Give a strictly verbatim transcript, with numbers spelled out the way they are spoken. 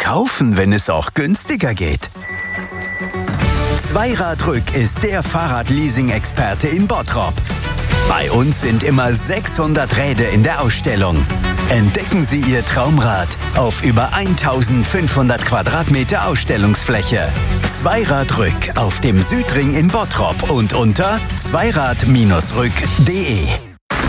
kaufen, wenn es auch günstiger geht? Zweiradrück ist der Fahrradleasing-Experte in Bottrop. Bei uns sind immer sechshundert Räder in der Ausstellung. Entdecken Sie Ihr Traumrad auf über eintausendfünfhundert Quadratmeter Ausstellungsfläche. Zweiradrück auf dem Südring in Bottrop und unter zweirad Bindestrich rück punkt de.